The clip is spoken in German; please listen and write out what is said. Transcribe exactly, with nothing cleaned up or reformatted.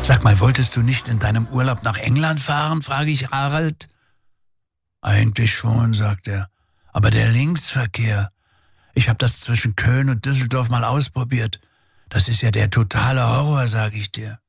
Sag mal, wolltest du nicht in deinem Urlaub nach England fahren, frage ich Harald. Eigentlich schon, sagt er. Aber der Linksverkehr. Ich habe das zwischen Köln und Düsseldorf mal ausprobiert. Das ist ja der totale Horror, sag ich dir.